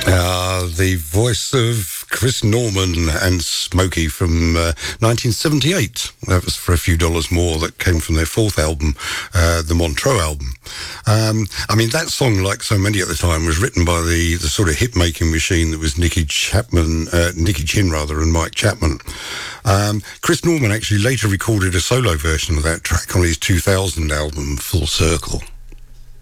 The voice of Chris Norman and Smokey from 1978. That was for a few dollars more. That came from their fourth album, the Montreux album. I mean, that song, like so many at the time, was written by the sort of hit-making machine that was Nicky Chin and Mike Chapman. Chris Norman actually later recorded a solo version of that track on his 2000 album, Full Circle.